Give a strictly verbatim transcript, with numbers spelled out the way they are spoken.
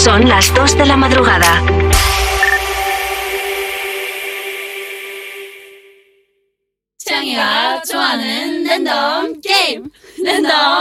Son las dos de la madrugada. 창이가 좋아하는 랜덤 게임 랜덤